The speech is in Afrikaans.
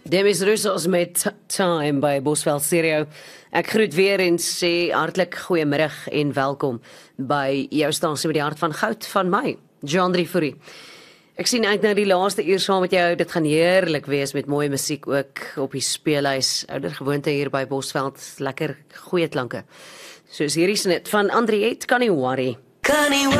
Demis Roussos met Time by Bosveld Stereo. Ek groet weer en sê hartlik goeiemiddag en welkom by jou stasie met die hart van goud van my, Jean-André Fourie. Ek sien uit na die laaste uur saam met jou. Dit gaan heerlik wees met mooi musiek ook op die speelhuis. Ouder gewoonte hier by Bosveld, lekker goeie klanke. Soos hierdie snit van Andriette, kan nie worry.